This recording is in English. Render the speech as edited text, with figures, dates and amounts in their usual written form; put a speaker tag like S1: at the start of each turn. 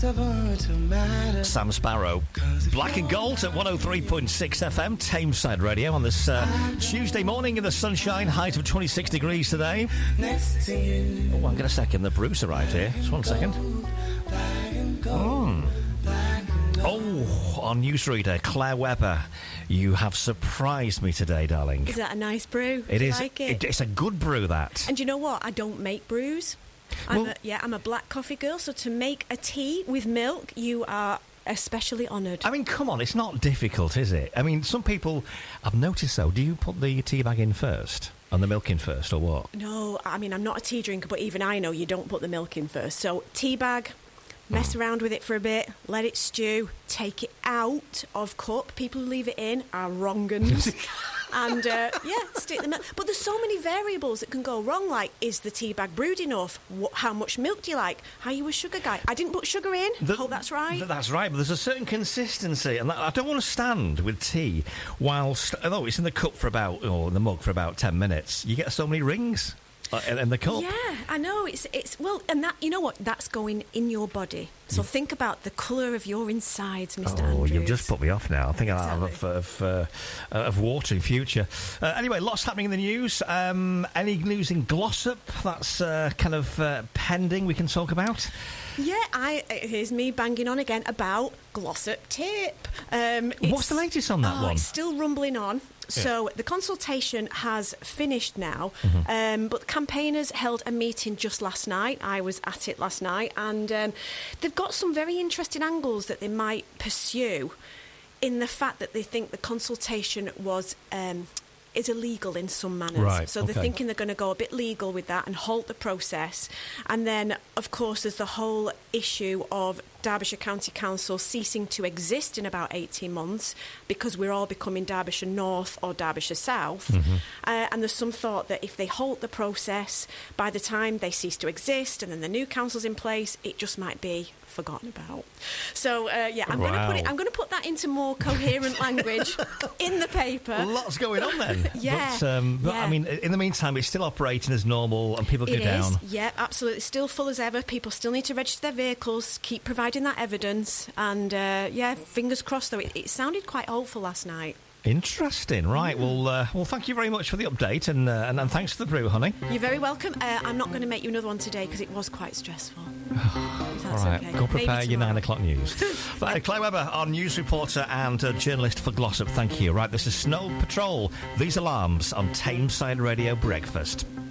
S1: Sam Sparrow. Black and Gold at 103.6 FM, Tameside Radio on this Tuesday morning in the sunshine, height of 26 degrees today. Oh, hang on a second, the Bruce arrived here. Just 1 second. Oh, our newsreader, Claire Webber, you have surprised me today, darling.
S2: Is that a nice brew?
S1: It is.
S2: Like it?
S1: It's a good brew, that.
S2: And you know what? I don't make brews. I'm a black coffee girl, so to make a tea with milk, you are especially honoured.
S1: I mean, come on, it's not difficult, is it? I mean, some people, I've noticed though, do you put the tea bag in first and the milk in first, or what?
S2: No, I mean, I'm not a tea drinker, but even I know you don't put the milk in first. So, tea bag, mess around with it for a bit, let it stew, take it out of cup. People who leave it in are wrong uns. And, stick the milk. But there's so many variables that can go wrong, like, is the tea bag brewed enough? How much milk do you like? Are you a sugar guy? I didn't put sugar in. Hope that's right.
S1: That's right, but there's a certain consistency, and I don't want to stand with tea whilst, although it's in the cup for about, or in the mug for about 10 minutes. You get so many rings in the cup.
S2: Yeah, I know. It's well, and that, you know what? That's going in your body. So think about the colour of your insides, Mr. Andrews.
S1: You've just put me off now. I think I'll have of water in future. Anyway, lots happening in the news. Any news in Glossop that's pending we can talk about?
S2: Yeah, here's me banging on again about Glossop Tip.
S1: What's the latest on that one?
S2: It's still rumbling on. So the consultation has finished now, but the campaigners held a meeting just last night. I was at it last night, and they've got some very interesting angles that they might pursue in the fact that they think the consultation is illegal in some manners.
S1: Right,
S2: so they're thinking they're going to go a bit legal with that and halt the process. And then, of course, there's the whole issue of Derbyshire County Council ceasing to exist in about 18 months because we're all becoming Derbyshire North or Derbyshire South. And there's some thought that if they halt the process, by the time they cease to exist and then the new council's in place, it just might be forgotten about. So, I'm going to put that into more coherent language in the paper.
S1: Lots going on then.
S2: Yeah.
S1: But I mean, in the meantime, it's still operating as normal and people go down.
S2: It is, yeah, absolutely. Still full as ever. People still need to register their vehicles, keep providing that evidence. And, fingers crossed, though. It sounded quite hopeful last night.
S1: Interesting, right? Well, thank you very much for the update, and thanks for the brew, honey.
S2: You're very welcome. I'm not going to make you another one today because it was quite stressful. That's
S1: all right,
S2: okay.
S1: go prepare your 9 o'clock news. Claire Webber, our news reporter and journalist for Glossop, thank you. Right, this is Snow Patrol. These alarms on Tameside Radio Breakfast.